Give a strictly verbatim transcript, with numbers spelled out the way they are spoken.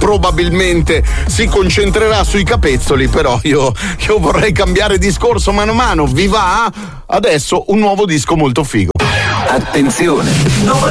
probabilmente si concentrerà sui capezzoli, però io, io vorrei cambiare discorso mano a mano. Vi va? Adesso un nuovo disco molto figo. Attenzione, nuovo